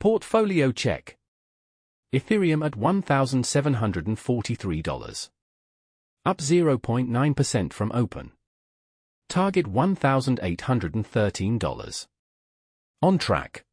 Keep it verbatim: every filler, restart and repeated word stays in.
Portfolio check. Ethereum at one thousand seven hundred forty-three dollars. Up zero point nine percent from open. Target one thousand eight hundred thirteen dollars. On track.